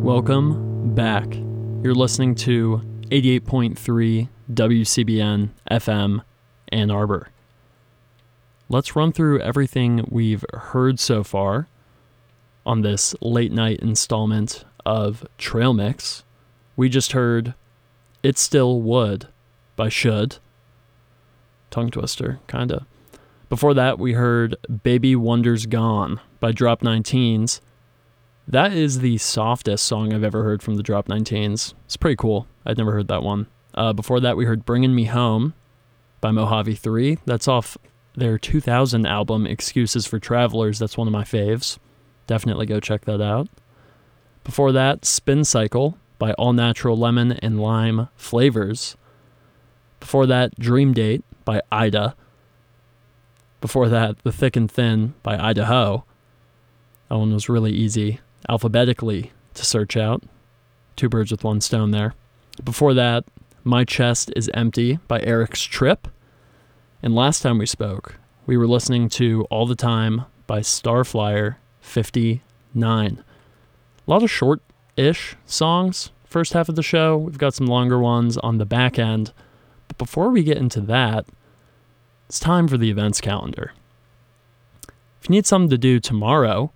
Welcome back. You're listening to 88.3 WCBN FM Ann Arbor. Let's run through everything we've heard so far on this late night installment of Trail Mix. We just heard It Still Would by Should. Tongue twister, kinda. Before that, we heard Baby Wonder's Gone by Drop 19s. That is the softest song I've ever heard from the Drop 19s. It's pretty cool. I'd never heard that one. Before that, we heard Bringin' Me Home by Mojave 3. That's off their 2000 album, Excuses for Travelers. That's one of my faves. Definitely go check that out. Before that, Spin Cycle by All Natural Lemon and Lime Flavors. Before that, Dream Date by Ida. Before that, The Thick and Thin by Idaho. That one was really easy alphabetically to search out. Two birds with one stone there. Before that, My Chest is Empty by Eric's Trip. And last time we spoke, we were listening to All the Time by Starflyer 59. A lot of short-ish songs first half of the show. We've got some longer ones on the back end. But before we get into that, it's time for the events calendar. If you need something to do tomorrow,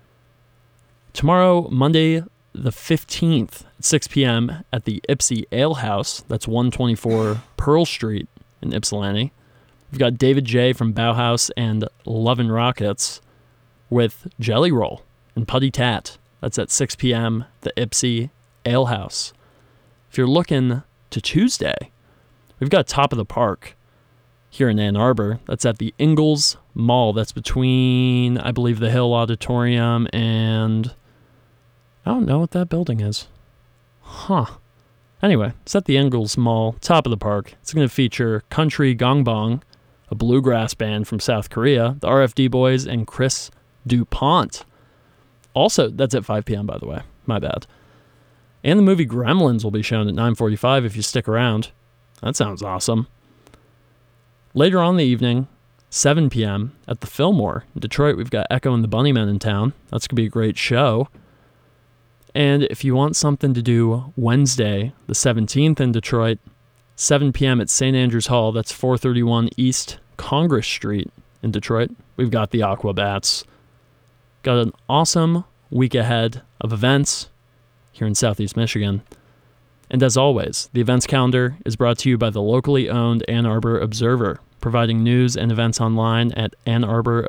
Monday the 15th at 6 p.m. at the Ypsi Ale House, that's 124 Pearl Street in Ypsilanti. We've got David J. from Bauhaus and Lovin' Rockets with Jelly Roll and Putty Tat. That's at 6 p.m. the Ypsi Ale House. If you're looking to Tuesday, we've got Top of the Park here in Ann Arbor. That's at the Ingalls Mall. That's between, I believe, the Hill Auditorium and I don't know what that building is. Anyway, it's at the Ingalls Mall, Top of the Park. It's going to feature Country Gongbong, a bluegrass band from South Korea, the RFD Boys, and Chris DuPont. Also, that's at 5 p.m., by the way. My bad. And the movie Gremlins will be shown at 9:45 if you stick around. That sounds awesome. Later on in the evening, 7 p.m. at the Fillmore in Detroit, we've got Echo and the Bunnymen in town. That's going to be a great show. And if you want something to do Wednesday, the 17th in Detroit, 7 p.m. at St. Andrews Hall, that's 431 East Congress Street in Detroit, we've got the Aquabats. Got an awesome week ahead of events here in Southeast Michigan. And as always, the events calendar is brought to you by the locally owned Ann Arbor Observer, providing news and events online at Ann Arbor